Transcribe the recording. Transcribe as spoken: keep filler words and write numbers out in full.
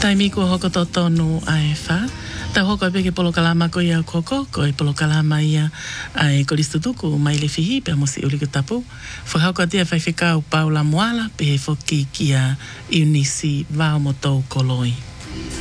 Taimi ko hoko to tonu ai fa. Ta hoko e peke polo kalama ko ia koko, ko e polo kalama ia ai koristutuku mai le fihi pe mosi uli tapu. Fo hoko tia fai fika u paula moala pe he foki kia iunisi vao mo tau koloi.